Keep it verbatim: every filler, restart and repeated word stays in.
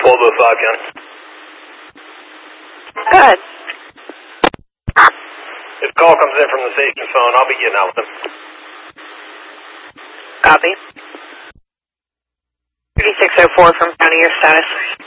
twelve oh five, County. Good. If a call comes in from the station phone, I'll be getting out with them. Copy. thirty-six oh four from County, your status.